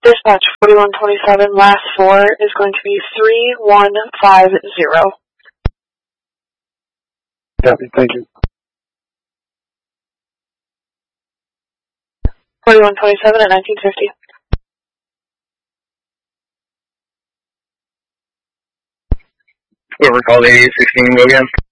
Dispatch 4127, last 4 is going to be 3150. Copy, thank you. 4127 at 1950. Whoever called 8816, go again.